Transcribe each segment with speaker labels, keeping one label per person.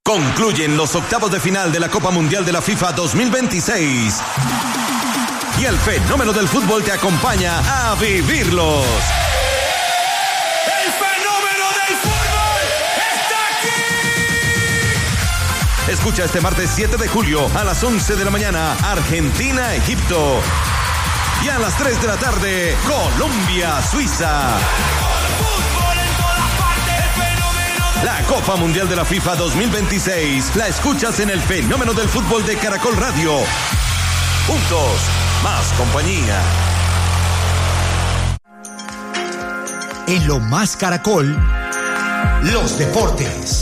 Speaker 1: Concluyen los octavos de final de la Copa Mundial de la FIFA 2026. Y el fenómeno del fútbol te acompaña a vivirlos.
Speaker 2: ¡El fenómeno del fútbol está aquí!
Speaker 1: Escucha este martes 7 de julio a las 11 de la mañana, Argentina-Egipto. Y a las 3 de la tarde, Colombia-Suiza. La Copa Mundial de la FIFA 2026 la escuchas en el fenómeno del fútbol de Caracol Radio. Juntos, más compañía.
Speaker 3: En Lo Más Caracol, los deportes.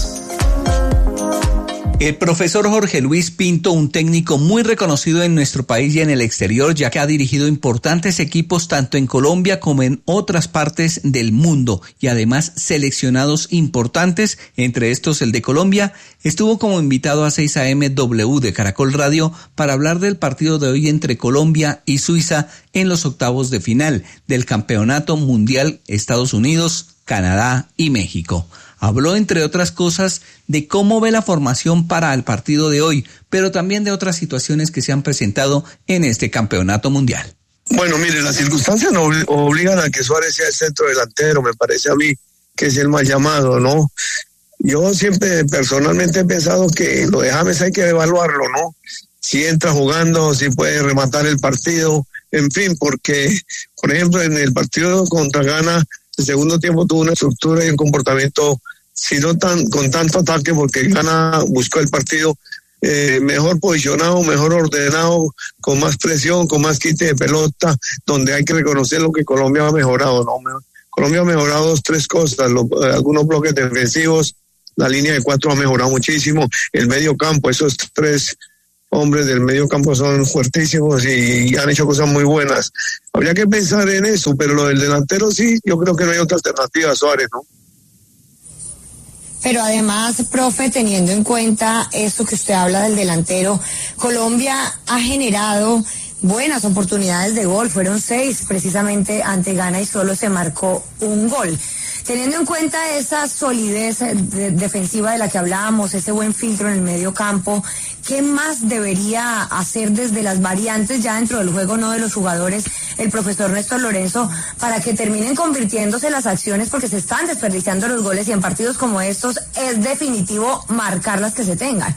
Speaker 4: El profesor Jorge Luis Pinto, un técnico muy reconocido en nuestro país y en el exterior, ya que ha dirigido importantes equipos tanto en Colombia como en otras partes del mundo y además seleccionados importantes, entre estos el de Colombia, estuvo como invitado a 6 AM W de Caracol Radio para hablar del partido de hoy entre Colombia y Suiza en los octavos de final del Campeonato Mundial Estados Unidos, Canadá y México. Habló, entre otras cosas, de cómo ve la formación para el partido de hoy, pero también de otras situaciones que se han presentado en este campeonato mundial.
Speaker 5: Bueno, mire, las circunstancias no obligan a que Suárez sea el centro delantero, me parece a mí que es el más llamado, ¿no? Yo siempre personalmente he pensado que lo de James hay que evaluarlo, ¿no? Si entra jugando, si puede rematar el partido, en fin, porque, por ejemplo, en el partido contra Ghana, el segundo tiempo tuvo una estructura y un comportamiento, si no con tanto ataque, porque Ghana buscó el partido mejor posicionado, mejor ordenado, con más presión, con más quite de pelota, donde hay que reconocer lo que Colombia ha mejorado, ¿no? Colombia ha mejorado 2-3 cosas, algunos bloques defensivos, la línea de 4 ha mejorado muchísimo, el medio campo, esos 3 hombres del medio campo son fuertísimos y han hecho cosas muy buenas. Habría que pensar en eso, pero lo del delantero sí, yo creo que no hay otra alternativa a Suárez, ¿no?
Speaker 6: Pero además, profe, teniendo en cuenta esto que usted habla del delantero, Colombia ha generado buenas oportunidades de gol, fueron 6 precisamente ante Ghana y solo se marcó un gol. Teniendo en cuenta esa solidez defensiva de la que hablábamos, ese buen filtro en el medio campo, ¿qué más debería hacer desde las variantes ya dentro del juego, no de los jugadores, el profesor Néstor Lorenzo, para que terminen convirtiéndose las acciones, porque se están desperdiciando los goles y en partidos como estos es definitivo marcar las que se tengan?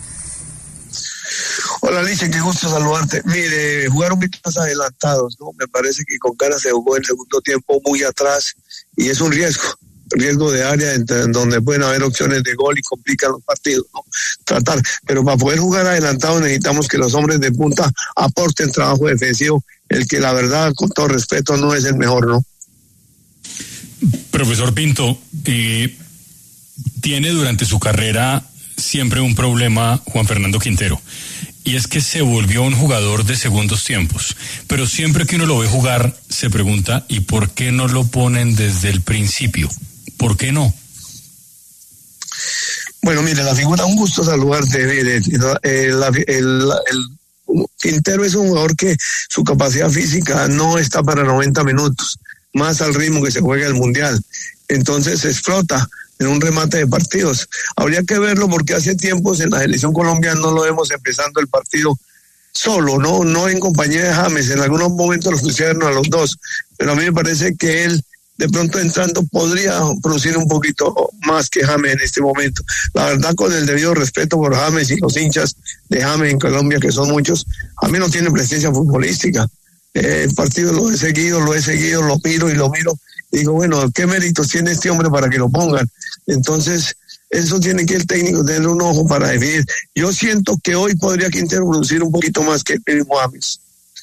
Speaker 5: Hola Alicia, qué gusto saludarte. Mire, jugaron un poquito más adelantados, ¿no? Me parece que con Ghana se jugó el segundo tiempo muy atrás y es un riesgo de área en donde pueden haber opciones de gol y complican los partidos, ¿no? Pero para poder jugar adelantado necesitamos que los hombres de punta aporten trabajo defensivo, el que la verdad, con todo respeto, no es el mejor, ¿no?
Speaker 7: Profesor Pinto, tiene durante su carrera siempre un problema Juan Fernando Quintero, y es que se volvió un jugador de segundos tiempos, pero siempre que uno lo ve jugar se pregunta, ¿y por qué no lo ponen desde el principio? ¿Por qué no?
Speaker 5: Bueno, mire, la figura, un gusto saludarte. Mire, el Quintero es un jugador que su capacidad física no está para 90 minutos, más al ritmo que se juega el Mundial. Entonces se explota en un remate de partidos. Habría que verlo porque hace tiempos en la selección colombiana no lo vemos empezando el partido solo, no en compañía de James. En algunos momentos los pusieron a los dos, pero a mí me parece que él de pronto entrando podría producir un poquito más que James en este momento. La verdad, con el debido respeto por James y los hinchas de James en Colombia, que son muchos, a mí no tiene presencia futbolística. El partido lo he seguido, lo miro y digo, bueno, ¿qué méritos tiene este hombre para que lo pongan? Entonces, eso tiene que el técnico tener un ojo para definir. Yo siento que hoy podría Quintero producir un poquito más que el mismo James.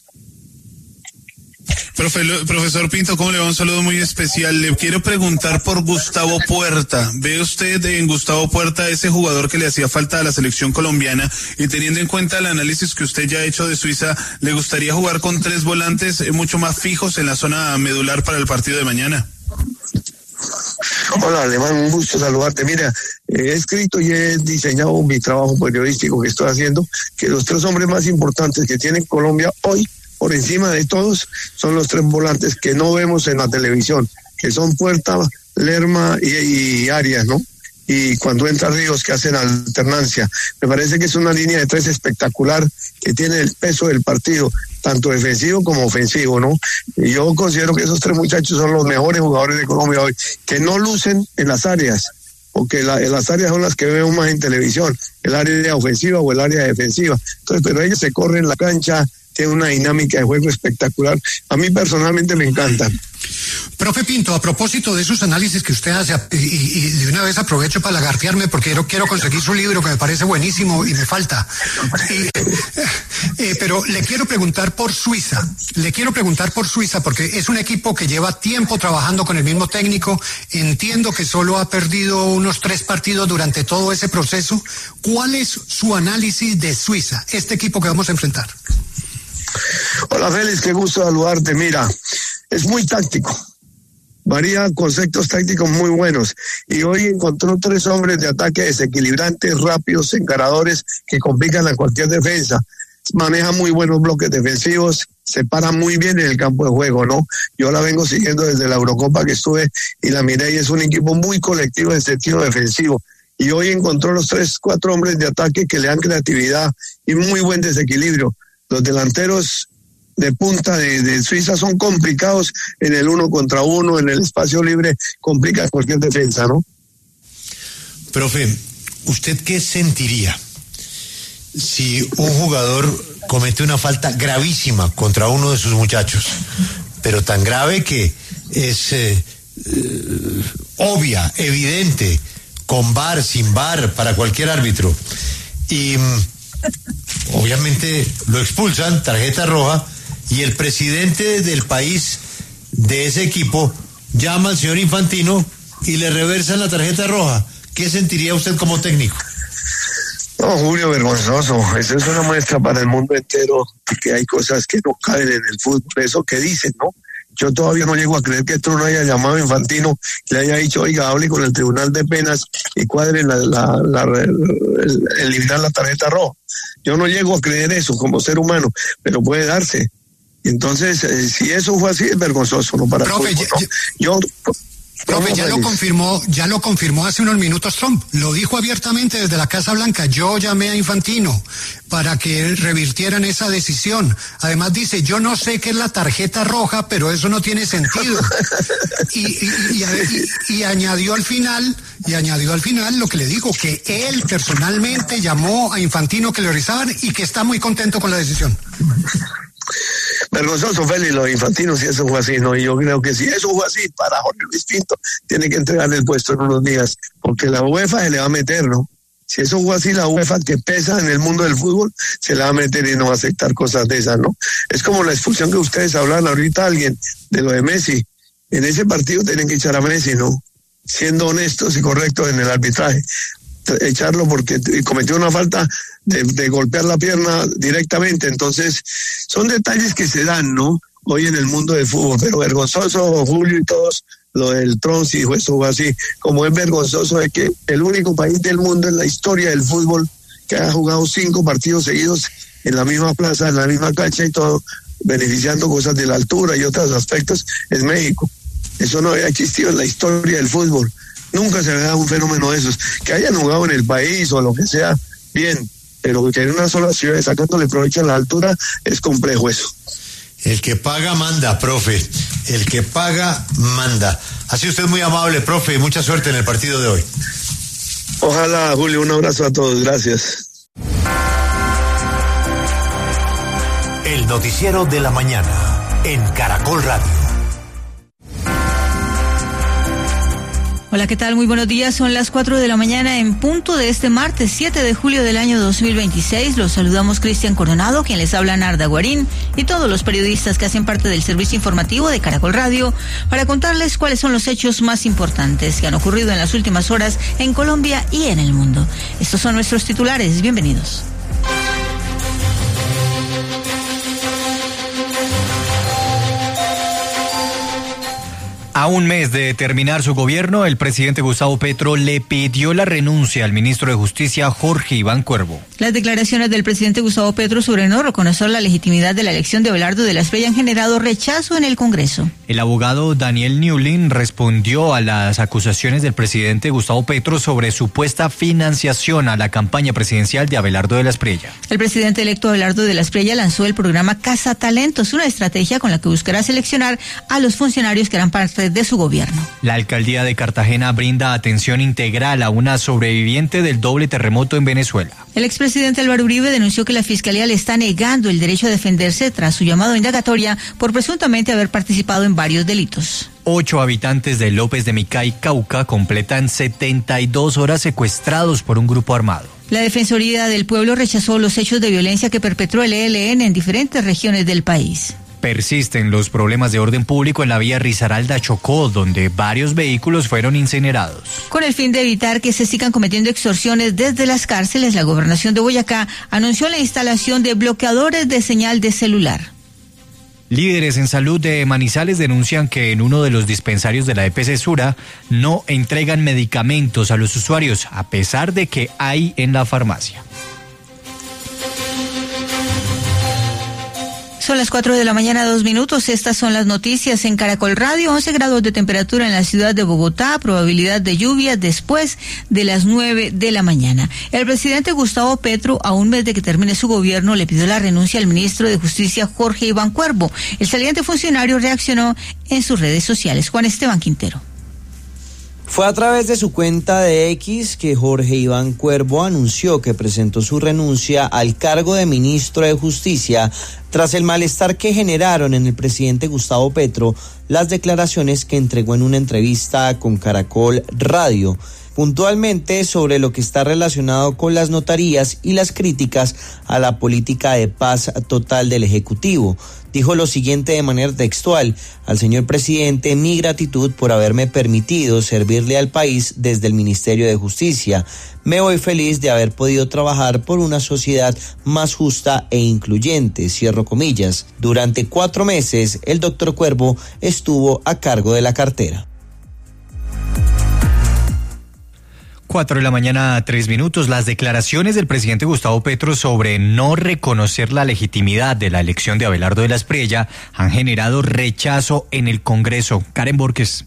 Speaker 8: Profesor Pinto, ¿cómo le va? Un saludo muy especial. Le quiero preguntar por Gustavo Puerta. ¿Ve usted en Gustavo Puerta ese jugador que le hacía falta a la selección colombiana? Y teniendo en cuenta el análisis que usted ya ha hecho de Suiza, ¿le gustaría jugar con 3 volantes mucho más fijos en la zona medular para el partido de mañana?
Speaker 5: Hola, Alemán, un gusto saludarte. Mira, he escrito y he diseñado mi trabajo periodístico que estoy haciendo, que los 3 hombres más importantes que tiene Colombia hoy, por encima de todos, son los 3 volantes que no vemos en la televisión, que son Puerta, Lerma y Arias, ¿no? y cuando entra Ríos, que hacen alternancia. Me parece que es una línea de 3 espectacular, que tiene el peso del partido, tanto defensivo como ofensivo, ¿no? Y yo considero que esos 3 muchachos son los mejores jugadores de Colombia hoy, que no lucen en las áreas, porque las áreas son las que vemos más en televisión, el área ofensiva o el área defensiva. Entonces, pero ellos se corren la cancha, tienen una dinámica de juego espectacular. A mí personalmente me encanta.
Speaker 9: Profe Pinto, a propósito de esos análisis que usted hace, y de una vez aprovecho para lagartearme porque quiero conseguir su libro que me parece buenísimo y me falta. Pero le quiero preguntar por Suiza porque es un equipo que lleva tiempo trabajando con el mismo técnico. Entiendo que solo ha perdido unos 3 partidos durante todo ese proceso. ¿Cuál es su análisis de Suiza, este equipo que vamos a enfrentar?
Speaker 5: Hola Félix, qué gusto saludarte. Mira, es muy táctico, varía conceptos tácticos muy buenos, y hoy encontró 3 hombres de ataque desequilibrantes, rápidos, encaradores, que complican a cualquier defensa. Maneja muy buenos bloques defensivos, se para muy bien en el campo de juego, ¿no? Yo la vengo siguiendo desde la Eurocopa que estuve y la miré, y es un equipo muy colectivo en sentido defensivo. Y hoy encontró los 3-4 hombres de ataque que le dan creatividad y muy buen desequilibrio. Los delanteros de punta de Suiza son complicados en el 1 contra 1, en el espacio libre, complica cualquier defensa, ¿no?
Speaker 10: Profe, ¿usted qué sentiría si un jugador comete una falta gravísima contra uno de sus muchachos, pero tan grave que es obvia, evidente, con VAR, sin VAR, para cualquier árbitro, y obviamente lo expulsan, tarjeta roja, y el presidente del país de ese equipo llama al señor Infantino y le reversan la tarjeta roja? ¿Qué sentiría usted como técnico?
Speaker 5: No, Julio, vergonzoso. Eso es una muestra para el mundo entero, que hay cosas que no caben en el fútbol, eso que dicen, ¿no? Yo todavía no llego a creer que Trump haya llamado a Infantino y le haya dicho, oiga, hable con el Tribunal de Penas y cuadren eliminar la tarjeta roja. Yo no llego a creer eso como ser humano, pero puede darse. Entonces, si eso fue así, es vergonzoso, ¿no? Para
Speaker 9: Profe,
Speaker 5: el fútbol, ¿no?
Speaker 9: Profe, ya lo confirmó hace unos minutos Trump, lo dijo abiertamente desde la Casa Blanca. Yo llamé a Infantino para que revirtieran esa decisión. Además dice, yo no sé qué es la tarjeta roja, pero eso no tiene sentido. Y añadió al final lo que le dijo, que él personalmente llamó a Infantino que le revisaban y que está muy contento con la decisión.
Speaker 5: Vergonzoso, Félix, lo de Infantino, si eso fue así, ¿no? Y yo creo que si eso fue así, para Jorge Luis Pinto, tiene que entregarle el puesto en unos días, porque la UEFA se le va a meter, ¿no? Si eso fue así, la UEFA, que pesa en el mundo del fútbol, se la va a meter y no va a aceptar cosas de esas, ¿no? Es como la expulsión que ustedes hablan ahorita, alguien, de lo de Messi. En ese partido tienen que echar a Messi, ¿no? Siendo honestos y correctos en el arbitraje. Echarlo porque cometió una falta de golpear la pierna directamente. Entonces, son detalles que se dan, ¿no? Hoy en el mundo del fútbol, pero vergonzoso, Julio y todos, lo del Trump, si eso fue así, como es vergonzoso de que el único país del mundo en la historia del fútbol que ha jugado 5 partidos seguidos en la misma plaza, en la misma cancha y todo, beneficiando cosas de la altura y otros aspectos, es México. Eso no había existido en la historia del fútbol. Nunca se había dado un fenómeno de esos. Que hayan jugado en el país o lo que sea, bien, pero que en una sola ciudad sacándole provecho a la altura es complejo eso.
Speaker 10: El que paga manda, profe. El que paga manda. Ha sido usted muy amable, profe, y mucha suerte en el partido de hoy.
Speaker 5: Ojalá, Julio, un abrazo a todos. Gracias.
Speaker 3: El noticiero de la mañana en Caracol Radio.
Speaker 11: Hola, ¿qué tal? Muy buenos días. Son las 4 de la mañana en punto de este martes 7 de julio del año 2026. Los saludamos Cristian Coronado, quien les habla Narda Guarín, y todos los periodistas que hacen parte del servicio informativo de Caracol Radio para contarles cuáles son los hechos más importantes que han ocurrido en las últimas horas en Colombia y en el mundo. Estos son nuestros titulares. Bienvenidos.
Speaker 12: A un mes de terminar su gobierno, el presidente Gustavo Petro le pidió la renuncia al ministro de Justicia, Jorge Iván Cuervo.
Speaker 11: Las declaraciones del presidente Gustavo Petro sobre no reconocer la legitimidad de la elección de Abelardo de la Espriella han generado rechazo en el Congreso.
Speaker 12: El abogado Daniel Newlin respondió a las acusaciones del presidente Gustavo Petro sobre supuesta financiación a la campaña presidencial de Abelardo de la Espriella.
Speaker 11: El presidente electo Abelardo de la Espriella lanzó el programa Casa Talentos, una estrategia con la que buscará seleccionar a los funcionarios que harán parte de su gobierno.
Speaker 12: La alcaldía de Cartagena brinda atención integral a una sobreviviente del doble terremoto en Venezuela.
Speaker 11: El expresidente Álvaro Uribe denunció que la Fiscalía le está negando el derecho a defenderse tras su llamado a indagatoria por presuntamente haber participado en varios delitos.
Speaker 12: 8 habitantes de López de Micay, Cauca, completan 72 horas secuestrados por un grupo armado.
Speaker 11: La Defensoría del Pueblo rechazó los hechos de violencia que perpetró el ELN en diferentes regiones del país.
Speaker 12: Persisten los problemas de orden público en la vía Risaralda-Chocó, donde varios vehículos fueron incinerados.
Speaker 11: Con el fin de evitar que se sigan cometiendo extorsiones desde las cárceles, la Gobernación de Boyacá anunció la instalación de bloqueadores de señal de celular.
Speaker 12: Líderes en salud de Manizales denuncian que en uno de los dispensarios de la EPS Sura no entregan medicamentos a los usuarios, a pesar de que hay en la farmacia.
Speaker 11: Son las 4 de la mañana, 2 minutos. Estas son las noticias en Caracol Radio. 11 grados de temperatura en la ciudad de Bogotá. Probabilidad de lluvia después de las 9 de la mañana. El presidente Gustavo Petro, a un mes de que termine su gobierno, le pidió la renuncia al ministro de Justicia, Jorge Iván Cuervo. El saliente funcionario reaccionó en sus redes sociales. Juan Esteban Quintero.
Speaker 13: Fue a través de su cuenta de X que Jorge Iván Cuervo anunció que presentó su renuncia al cargo de ministro de Justicia tras el malestar que generaron en el presidente Gustavo Petro las declaraciones que entregó en una entrevista con Caracol Radio, puntualmente sobre lo que está relacionado con las notarías y las críticas a la política de paz total del Ejecutivo. Dijo lo siguiente de manera textual: al señor presidente, mi gratitud por haberme permitido servirle al país desde el Ministerio de Justicia. Me voy feliz de haber podido trabajar por una sociedad más justa e incluyente, cierro comillas. Durante 4 meses, el doctor Cuervo estuvo a cargo de la cartera.
Speaker 12: 4 de la mañana, 3 minutos. Las declaraciones del presidente Gustavo Petro sobre no reconocer la legitimidad de la elección de Abelardo de la Espriella han generado rechazo en el Congreso. Karen Borges.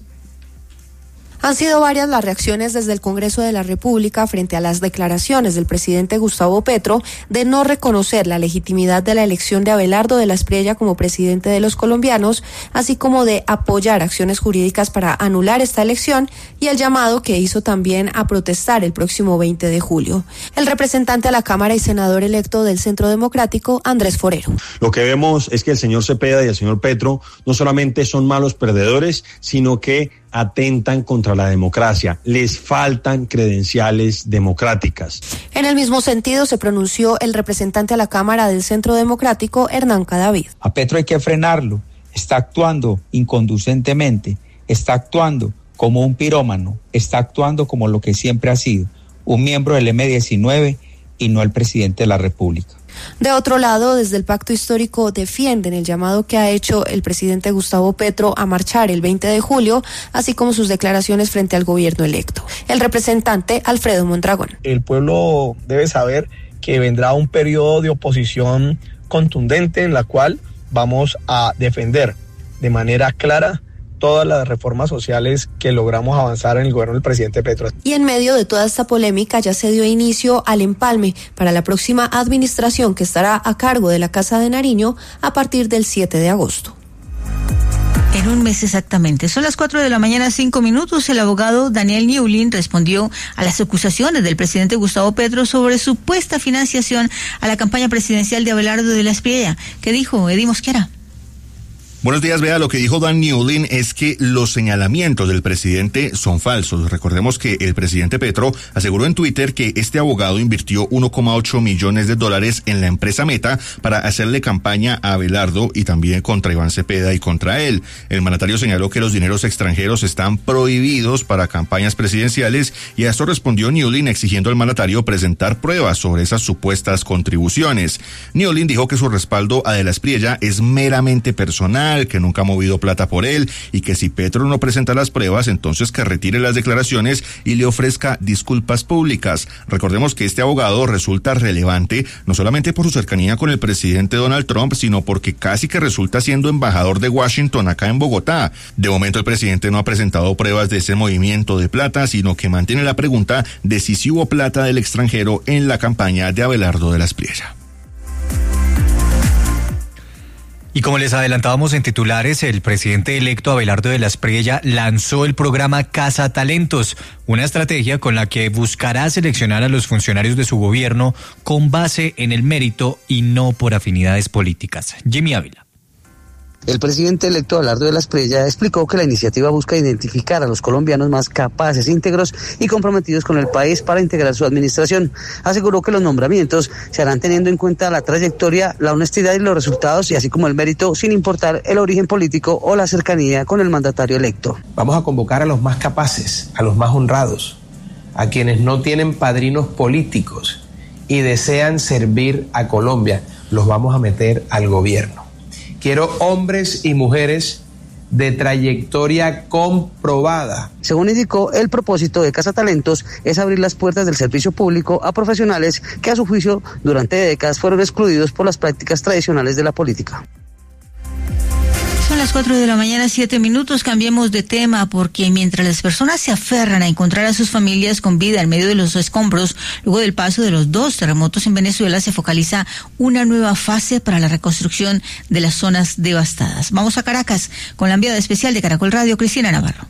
Speaker 14: Han sido varias las reacciones desde el Congreso de la República frente a las declaraciones del presidente Gustavo Petro de no reconocer la legitimidad de la elección de Abelardo de la Espriella como presidente de los colombianos, así como de apoyar acciones jurídicas para anular esta elección y el llamado que hizo también a protestar el próximo 20 de julio. El representante a la Cámara y senador electo del Centro Democrático, Andrés Forero.
Speaker 15: Lo que vemos es que el señor Cepeda y el señor Petro no solamente son malos perdedores, sino que atentan contra la democracia. Les faltan credenciales democráticas.
Speaker 14: En el mismo sentido se pronunció el representante a la Cámara del Centro Democrático, Hernán Cadavid.
Speaker 16: A Petro hay que frenarlo. Está actuando inconducentemente. Está actuando como un pirómano. Está actuando como lo que siempre ha sido, un miembro del M-19 y no el presidente de la República.
Speaker 14: De otro lado, desde el Pacto Histórico defienden el llamado que ha hecho el presidente Gustavo Petro a marchar el 20 de julio, así como sus declaraciones frente al gobierno electo. El representante Alfredo Mondragón.
Speaker 17: El pueblo debe saber que vendrá un periodo de oposición contundente en la cual vamos a defender de manera clara todas las reformas sociales que logramos avanzar en el gobierno del presidente Petro.
Speaker 14: Y en medio de toda esta polémica ya se dio inicio al empalme para la próxima administración que estará a cargo de la Casa de Nariño a partir del 7 de agosto.
Speaker 11: En un mes exactamente. Son las 4 de la mañana, 5 minutos. El abogado Daniel Newlin respondió a las acusaciones del presidente Gustavo Petro sobre supuesta financiación a la campaña presidencial de Abelardo de la Espriella. ¿Qué dijo Eddie Mosquera?
Speaker 18: Buenos días, vea, lo que dijo Dan Newlin es que los señalamientos del presidente son falsos. Recordemos que el presidente Petro aseguró en Twitter que este abogado invirtió $1.8 millones en la empresa Meta para hacerle campaña a Abelardo y también contra Iván Cepeda y contra él. El mandatario señaló que los dineros extranjeros están prohibidos para campañas presidenciales y a esto respondió Newlin exigiendo al mandatario presentar pruebas sobre esas supuestas contribuciones. Newlin dijo que su respaldo a De la Espriella es meramente personal ilegal, que nunca ha movido plata por él y que si Petro no presenta las pruebas, entonces que retire las declaraciones y le ofrezca disculpas públicas. Recordemos que este abogado resulta relevante no solamente por su cercanía con el presidente Donald Trump, sino porque casi que resulta siendo embajador de Washington acá en Bogotá. De momento el presidente no ha presentado pruebas de ese movimiento de plata, sino que mantiene la pregunta de si hubo plata del extranjero en la campaña de Abelardo de la Espriella.
Speaker 12: Y como les adelantábamos en titulares, el presidente electo Abelardo de la Espriella lanzó el programa Casa Talentos, una estrategia con la que buscará seleccionar a los funcionarios de su gobierno con base en el mérito y no por afinidades políticas. Jimmy Ávila.
Speaker 19: El presidente electo Abelardo de la Espriella explicó que la iniciativa busca identificar a los colombianos más capaces, íntegros y comprometidos con el país para integrar su administración. Aseguró que los nombramientos se harán teniendo en cuenta la trayectoria, la honestidad y los resultados, y así como el mérito, sin importar el origen político o la cercanía con el mandatario electo.
Speaker 20: Vamos a convocar a los más capaces, a los más honrados, a quienes no tienen padrinos políticos y desean servir a Colombia. Los vamos a meter al gobierno. Quiero hombres y mujeres de trayectoria comprobada.
Speaker 19: Según indicó, el propósito de Casa Talentos es abrir las puertas del servicio público a profesionales que a su juicio durante décadas fueron excluidos por las prácticas tradicionales de la política.
Speaker 11: Son las 4:07 a.m, cambiemos de tema porque mientras las personas se aferran a encontrar a sus familias con vida en medio de los escombros, luego del paso de los 2 terremotos en Venezuela se focaliza una nueva fase para la reconstrucción de las zonas devastadas. Vamos a Caracas con la enviada especial de Caracol Radio, Cristina Navarro.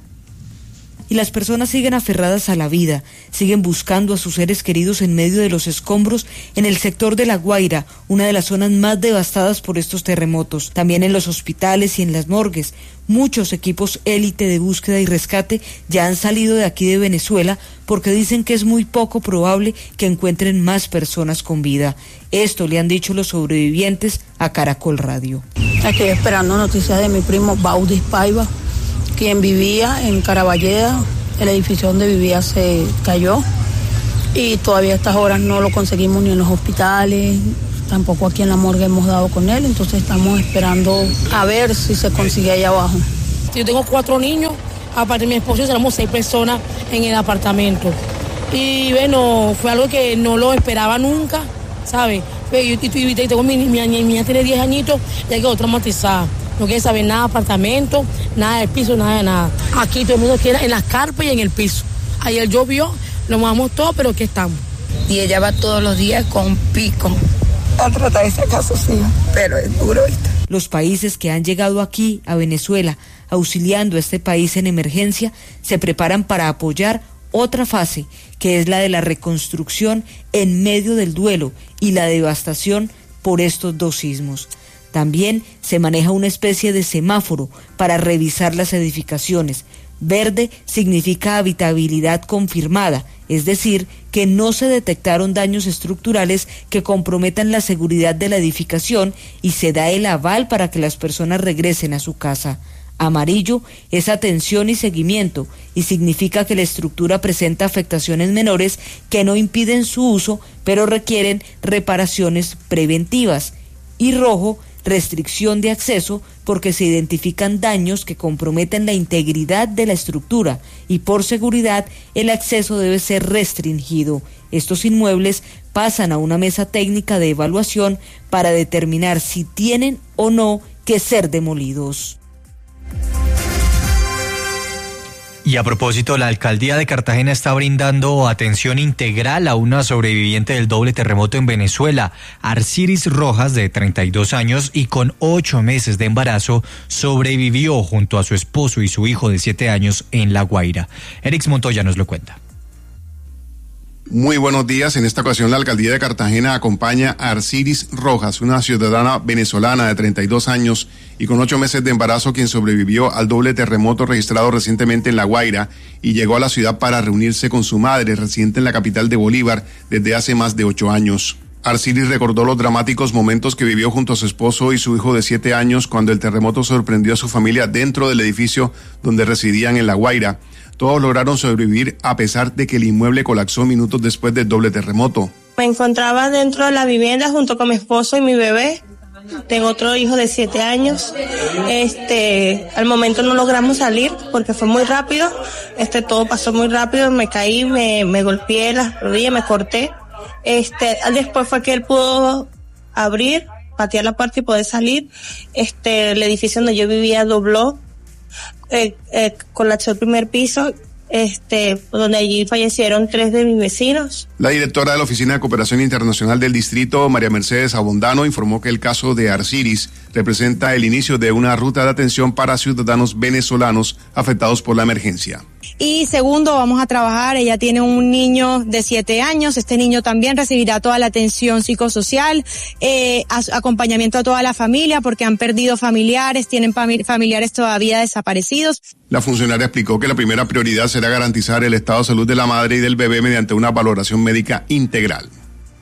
Speaker 21: Y las personas siguen aferradas a la vida, siguen buscando a sus seres queridos en medio de los escombros en el sector de La Guaira, una de las zonas más devastadas por estos terremotos. También en los hospitales y en las morgues. Muchos equipos élite de búsqueda y rescate ya han salido de aquí de Venezuela porque dicen que es muy poco probable que encuentren más personas con vida. Esto le han dicho los sobrevivientes a Caracol Radio.
Speaker 22: Estoy esperando noticias de mi primo Baudis Paiva, quien vivía en Caraballeda. El edificio donde vivía se cayó y todavía a estas horas no lo conseguimos ni en los hospitales, tampoco aquí en la morgue hemos dado con él, entonces estamos esperando a ver si se consigue allá abajo.
Speaker 23: Yo tengo 4 niños, aparte de mi esposo, tenemos 6 personas en el apartamento. Y bueno, fue algo que no lo esperaba nunca, ¿sabes? Y tengo mi niña tiene 10 añitos y hay que traumatizada. No quiere saber nada de apartamento, nada del piso, nada de nada. Aquí todo el mundo quiere en las carpas y en el piso. Ayer llovió, lo mojamos todo, pero aquí estamos.
Speaker 24: Y ella va todos los días con pico a tratar de sacar a sus hijos, pero es duro, ¿viste?
Speaker 21: Los países que han llegado aquí, a Venezuela, auxiliando a este país en emergencia, se preparan para apoyar otra fase, que es la de la reconstrucción en medio del duelo y la devastación por estos 2 sismos. También se maneja una especie de semáforo para revisar las edificaciones. Verde significa habitabilidad confirmada, es decir, que no se detectaron daños estructurales que comprometan la seguridad de la edificación y se da el aval para que las personas regresen a su casa. Amarillo es atención y seguimiento y significa que la estructura presenta afectaciones menores que no impiden su uso, pero requieren reparaciones preventivas. Y rojo, restricción de acceso porque se identifican daños que comprometen la integridad de la estructura y por seguridad el acceso debe ser restringido. Estos inmuebles pasan a una mesa técnica de evaluación para determinar si tienen o no que ser demolidos.
Speaker 12: Y a propósito, la alcaldía de Cartagena está brindando atención integral a una sobreviviente del doble terremoto en Venezuela. Arciris Rojas, de 32 años y con 8 meses de embarazo, sobrevivió junto a su esposo y su hijo de 7 años en La Guaira. Erix Montoya nos lo cuenta.
Speaker 25: Muy buenos días. En esta ocasión la alcaldía de Cartagena acompaña a Arciris Rojas, una ciudadana venezolana de 32 años y con 8 meses de embarazo, quien sobrevivió al doble terremoto registrado recientemente en La Guaira y llegó a la ciudad para reunirse con su madre, residente en la capital de Bolívar desde hace más de 8 años. Arciris recordó los dramáticos momentos que vivió junto a su esposo y su hijo de 7 años cuando el terremoto sorprendió a su familia dentro del edificio donde residían en La Guaira. Todos lograron sobrevivir a pesar de que el inmueble colapsó minutos después del doble terremoto.
Speaker 26: Me encontraba dentro de la vivienda junto con mi esposo y mi bebé
Speaker 1: tengo otro hijo de 7 años. Al momento no logramos salir porque fue muy rápido. Todo pasó muy rápido, me caí, me golpeé las rodillas, me corté. Después fue que él pudo abrir, patear la puerta y poder salir. El edificio donde yo vivía dobló, colapsó el primer piso. Donde allí fallecieron 3 de mis vecinos.
Speaker 25: La directora de la Oficina de Cooperación Internacional del Distrito, María Mercedes Abondano, informó que el caso de Arciris representa el inicio de una ruta de atención para ciudadanos venezolanos afectados por la emergencia.
Speaker 2: Y segundo, vamos a trabajar, ella tiene un niño de 7 años, este niño también recibirá toda la atención psicosocial, acompañamiento a toda la familia porque han perdido familiares, tienen familiares todavía desaparecidos.
Speaker 25: La funcionaria explicó que la primera prioridad será garantizar el estado de salud de la madre y del bebé mediante una valoración médica integral.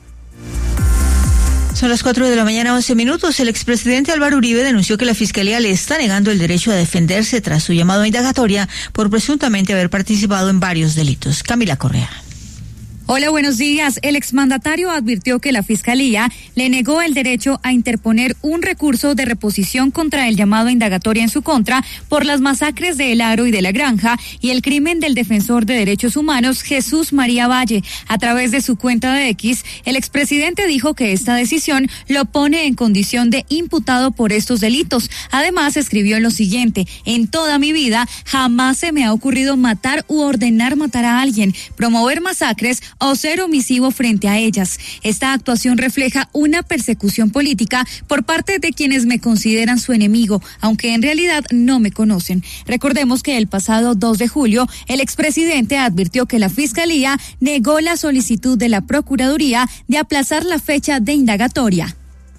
Speaker 11: Son las 4 de la mañana, 11 minutos. El expresidente Álvaro Uribe denunció que la Fiscalía le está negando el derecho a defenderse tras su llamado a indagatoria por presuntamente haber participado en varios delitos. Camila Correa.
Speaker 4: Hola, buenos días. El exmandatario advirtió que la Fiscalía le negó el derecho a interponer un recurso de reposición contra el llamado a indagatoria en su contra por las masacres de El Aro y de La Granja y el crimen del defensor de derechos humanos Jesús María Valle. A través de su cuenta de X, el expresidente dijo que esta decisión lo pone en condición de imputado por estos delitos. Además, escribió lo siguiente: en toda mi vida jamás se me ha ocurrido matar u ordenar matar a alguien, promover masacres o ser omisivo frente a ellas. Esta actuación refleja una persecución política por parte de quienes me consideran su enemigo, aunque en realidad no me conocen. Recordemos que el pasado 2 de julio, el expresidente advirtió que la Fiscalía negó la solicitud de la Procuraduría de aplazar la fecha de indagatoria.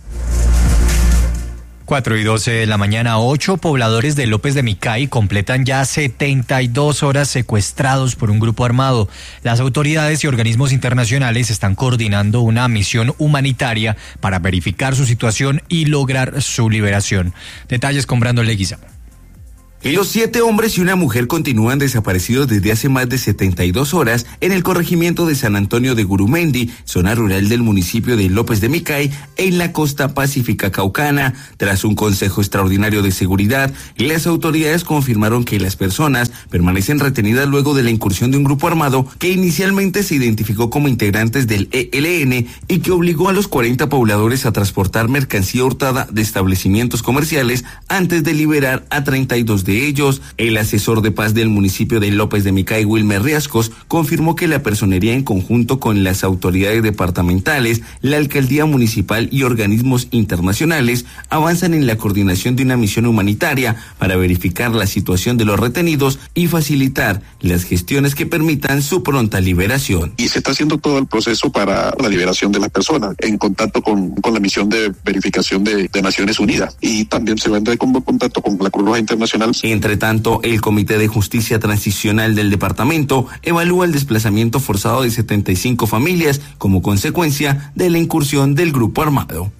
Speaker 12: 4:12 de la mañana, 8 pobladores de López de Micay completan ya 72 horas secuestrados por un grupo armado. Las autoridades y organismos internacionales están coordinando una misión humanitaria para verificar su situación y lograr su liberación. Detalles con Brandon Leguizamo.
Speaker 6: Los 7 hombres y una mujer continúan desaparecidos desde hace más de 72 horas en el corregimiento de San Antonio de Gurumendi, zona rural del municipio de López de Micay, en la costa pacífica caucana. Tras un consejo extraordinario de seguridad, las autoridades confirmaron que las personas permanecen retenidas luego de la incursión de un grupo armado que inicialmente se identificó como integrantes del ELN y que obligó a los 40 pobladores a transportar mercancía hurtada de establecimientos comerciales antes de liberar a 32 de ellos. El asesor de paz del municipio de López de Micay, Wilmer Riascos, confirmó que la personería, en conjunto con las autoridades departamentales, la alcaldía municipal y organismos internacionales, avanzan en la coordinación de una misión humanitaria para verificar la situación de los retenidos y facilitar las gestiones que permitan su pronta liberación.
Speaker 7: Y se está haciendo todo el proceso para la liberación de las personas, en contacto con la misión de verificación de Naciones Unidas, y también se va a entrar en contacto con la Cruz Roja Internacional.
Speaker 6: Entre tanto, el Comité de Justicia Transicional del departamento evalúa el desplazamiento forzado de 75 familias como consecuencia de la incursión del grupo armado.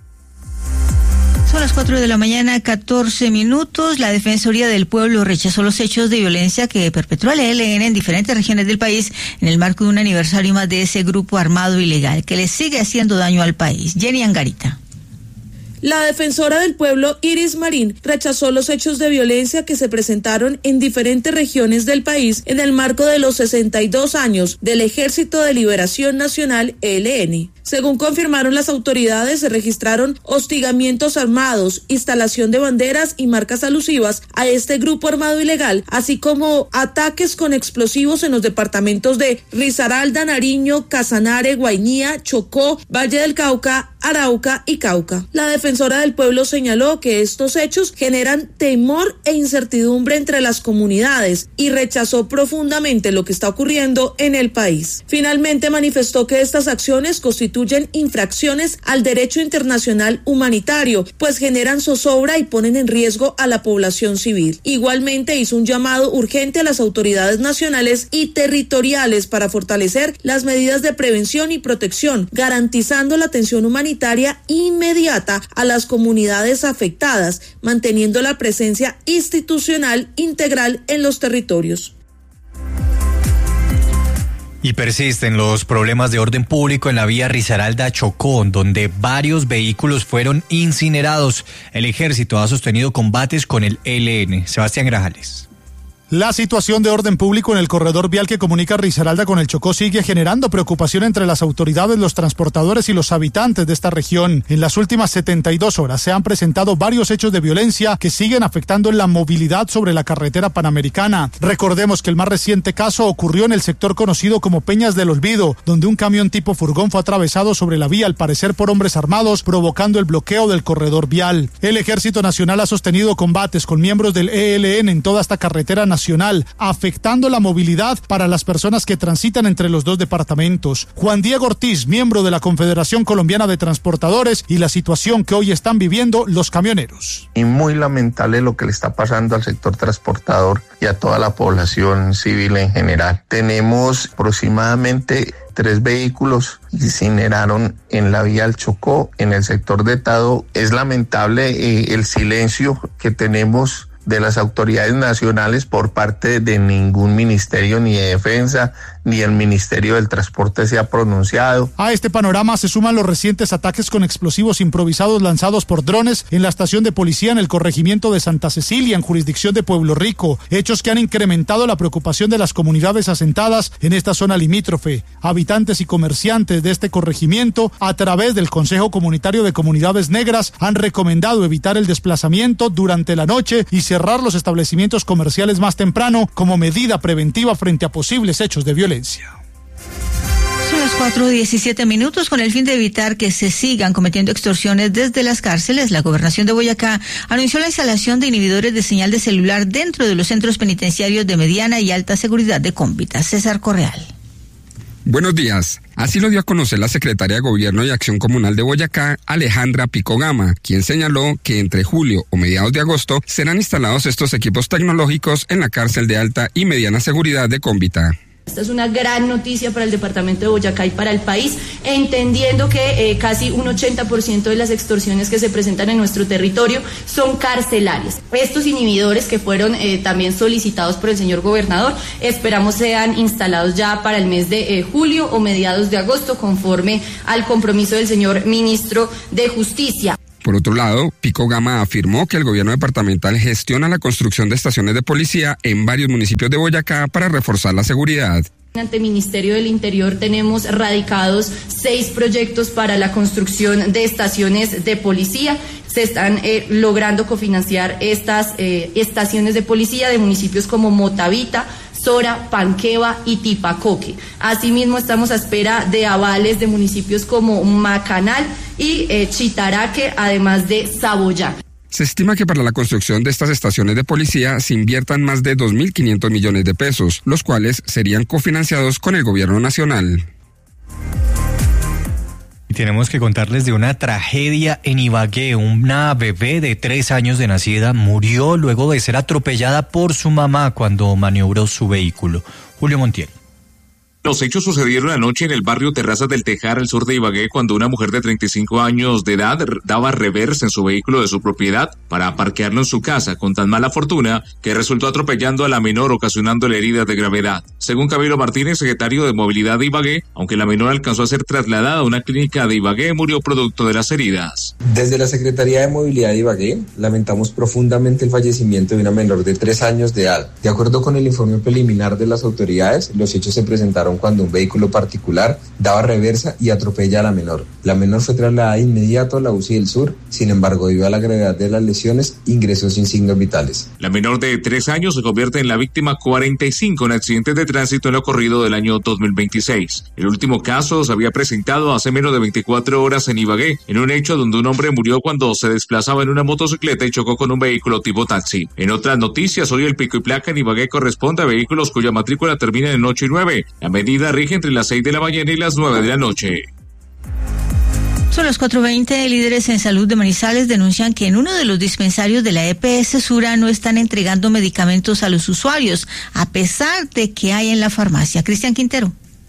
Speaker 11: Son las 4 de la mañana, 14 minutos. La Defensoría del Pueblo rechazó los hechos de violencia que perpetró el ELN en diferentes regiones del país en el marco de un aniversario más de ese grupo armado ilegal que le sigue haciendo daño al país. Jenny Angarita.
Speaker 26: La defensora del pueblo, Iris Marín, rechazó los hechos de violencia que se presentaron en diferentes regiones del país en el marco de los 62 años del Ejército de Liberación Nacional, ELN. Según confirmaron las autoridades, se registraron hostigamientos armados, instalación de banderas y marcas alusivas a este grupo armado ilegal, así como ataques con explosivos en los departamentos de Risaralda, Nariño, Casanare, Guainía, Chocó, Valle del Cauca, Arauca y Cauca. La defensora del pueblo señaló que estos hechos generan temor e incertidumbre entre las comunidades y rechazó profundamente lo que está ocurriendo en el país. Finalmente manifestó que estas acciones constituyen infracciones al derecho internacional humanitario, pues generan zozobra y ponen en riesgo a la población civil. Igualmente hizo un llamado urgente a las autoridades nacionales y territoriales para fortalecer las medidas de prevención y protección, garantizando la atención humanitaria inmediata a las comunidades afectadas, manteniendo la presencia institucional integral en los territorios.
Speaker 12: Y persisten los problemas de orden público en la vía Risaralda-Chocó, donde varios vehículos fueron incinerados. El ejército ha sostenido combates con el ELN. Sebastián Grajales.
Speaker 3: La situación de orden público en el corredor vial que comunica Risaralda con el Chocó sigue generando preocupación entre las autoridades, los transportadores y los habitantes de esta región. En las últimas 72 horas se han presentado varios hechos de violencia que siguen afectando la movilidad sobre la carretera panamericana. Recordemos que el más reciente caso ocurrió en el sector conocido como Peñas del Olvido, donde un camión tipo furgón fue atravesado sobre la vía, al parecer por hombres armados, provocando el bloqueo del corredor vial. El Ejército Nacional ha sostenido combates con miembros del ELN en toda esta carretera nacional, afectando la movilidad para las personas que transitan entre los dos departamentos. Juan Diego Ortiz, miembro de la Confederación Colombiana de Transportadores, y la situación que hoy están viviendo los camioneros.
Speaker 5: Y muy lamentable lo que le está pasando al sector transportador y a toda la población civil en general. Tenemos aproximadamente 3 vehículos que incineraron en la vía al Chocó, en el sector de Tado. Es lamentable el silencio que tenemos de las autoridades nacionales por parte de ningún ministerio, ni de defensa, ni el Ministerio del Transporte se ha pronunciado.
Speaker 3: A este panorama se suman los recientes ataques con explosivos improvisados lanzados por drones en la estación de policía en el corregimiento de Santa Cecilia, en jurisdicción de Pueblo Rico, hechos que han incrementado la preocupación de las comunidades asentadas en esta zona limítrofe. Habitantes y comerciantes de este corregimiento, a través del Consejo Comunitario de Comunidades Negras, han recomendado evitar el desplazamiento durante la noche y cerrar los establecimientos comerciales más temprano como medida preventiva frente a posibles hechos de violencia.
Speaker 11: Son las 4:17 con el fin de evitar que se sigan cometiendo extorsiones desde las cárceles. La Gobernación de Boyacá anunció la instalación de inhibidores de señal de celular dentro de los centros penitenciarios de mediana y alta seguridad de Cómbita. César Correal.
Speaker 8: Buenos días. Así lo dio a conocer la secretaria de Gobierno y Acción Comunal de Boyacá, Alejandra Pico Gama, quien señaló que entre julio o mediados de agosto serán instalados estos equipos tecnológicos en la cárcel de alta y mediana seguridad de Cómbita.
Speaker 9: Esta es una gran noticia para el departamento de Boyacá y para el país, entendiendo que casi un 80% de las extorsiones que se presentan en nuestro territorio son carcelarias. Estos inhibidores que fueron también solicitados por el señor gobernador, esperamos sean instalados ya para el mes de julio o mediados de agosto, conforme al compromiso del señor ministro de Justicia.
Speaker 8: Por otro lado, Pico Gama afirmó que el gobierno departamental gestiona la construcción de estaciones de policía en varios municipios de Boyacá para reforzar la seguridad.
Speaker 9: Ante el Ministerio del Interior tenemos radicados 6 proyectos para la construcción de estaciones de policía. Se están logrando cofinanciar estas estaciones de policía de municipios como Motavita, Sora, Panqueva y Tipacoque. Asimismo, estamos a espera de avales de municipios como Macanal y Chitaraque, además de Saboyá.
Speaker 8: Se estima que para la construcción de estas estaciones de policía se inviertan más de 2.500 millones de pesos, los cuales serían cofinanciados con el gobierno nacional.
Speaker 12: Tenemos que contarles de una tragedia en Ibagué. Una bebé de 3 años de nacida murió luego de ser atropellada por su mamá cuando maniobró su vehículo. Julio Montiel.
Speaker 10: Los hechos sucedieron anoche en el barrio Terrazas del Tejar, al sur de Ibagué, cuando una mujer de 35 años de edad daba reversa en su vehículo de su propiedad para parquearlo en su casa, con tan mala fortuna que resultó atropellando a la menor, ocasionándole heridas de gravedad. Según Camilo Martínez, secretario de Movilidad de Ibagué, aunque la menor alcanzó a ser trasladada a una clínica de Ibagué, murió producto de las heridas.
Speaker 13: Desde la Secretaría de Movilidad de Ibagué, lamentamos profundamente el fallecimiento de una menor de 3 años de edad. De acuerdo con el informe preliminar de las autoridades, los hechos se presentaron cuando un vehículo particular daba reversa y atropella a la menor. La menor fue trasladada de inmediato a la UCI del Sur, sin embargo, debido a la gravedad de las lesiones, ingresó sin signos vitales.
Speaker 10: La menor de 3 años se convierte en la víctima 45 en accidentes de tránsito en lo corrido del año 2026. El último caso se había presentado hace menos de 24 horas en Ibagué, en un hecho donde un hombre murió cuando se desplazaba en una motocicleta y chocó con un vehículo tipo taxi. En otras noticias, hoy el pico y placa en Ibagué corresponde a vehículos cuya matrícula termina en 8 y 9. La medida rige entre las 6 de la mañana y las 9 de la noche.
Speaker 11: Son las 4:20. Líderes en salud de Manizales denuncian que en uno de los dispensarios de la EPS Sura no están entregando medicamentos a los usuarios, a pesar de que hay en la farmacia. Cristian Quintero.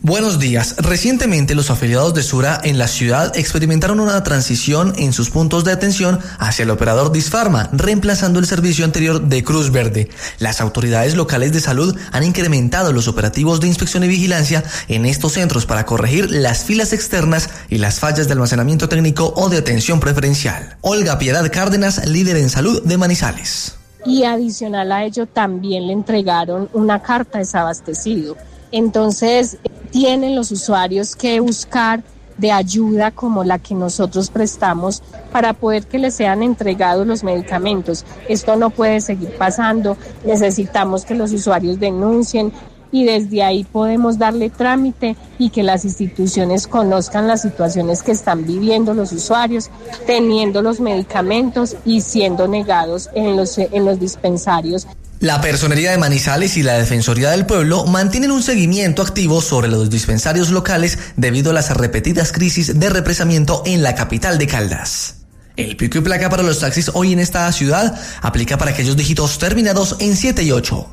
Speaker 14: Buenos días. Recientemente los afiliados de Sura en la ciudad experimentaron una transición en sus puntos de atención hacia el operador Disfarma, reemplazando el servicio anterior de Cruz Verde. Las autoridades locales de salud han incrementado los operativos de inspección y vigilancia en estos centros para corregir las filas externas y las fallas de almacenamiento técnico o de atención preferencial. Olga Piedad Cárdenas, líder en salud de Manizales.
Speaker 15: Y adicional a ello también le entregaron una carta de desabastecido. Entonces, tienen los usuarios que buscar de ayuda como la que nosotros prestamos para poder que les sean entregados los medicamentos. Esto no puede seguir pasando, necesitamos que los usuarios denuncien y desde ahí podemos darle trámite y que las instituciones conozcan las situaciones que están viviendo los usuarios, teniendo los medicamentos y siendo negados en los dispensarios.
Speaker 14: La Personería de Manizales y la Defensoría del Pueblo mantienen un seguimiento activo sobre los dispensarios locales debido a las repetidas crisis de represamiento en la capital de Caldas. El pico y placa para los taxis hoy en esta ciudad aplica para aquellos dígitos terminados en 7 y 8.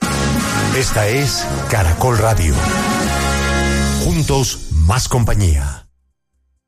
Speaker 16: Esta es Caracol Radio. Juntos, más compañía.